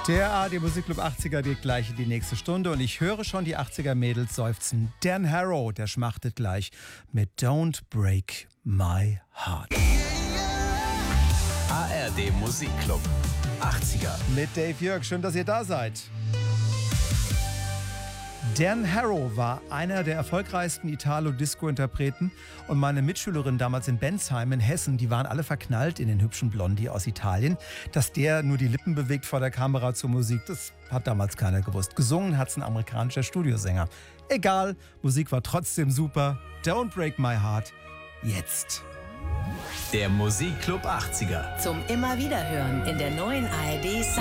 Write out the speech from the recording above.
Der ARD Musikclub 80er geht gleich in die nächste Stunde und ich höre schon die 80er Mädels seufzen. Dan Harrow, der schmachtet gleich mit Don't Break My Heart. ARD Musikclub 80er. Mit Dave Jörg, schön, dass ihr da seid. Dan Harrow war einer der erfolgreichsten Italo-Disco-Interpreten und meine Mitschülerin damals in Bensheim in Hessen, die waren alle verknallt in den hübschen Blondie aus Italien. Dass der nur die Lippen bewegt vor der Kamera zur Musik, das hat damals keiner gewusst. Gesungen hat's ein amerikanischer Studiosänger. Egal, Musik war trotzdem super. Don't Break My Heart, jetzt. Der Musikclub 80er. Zum immer wieder hören in der neuen ARD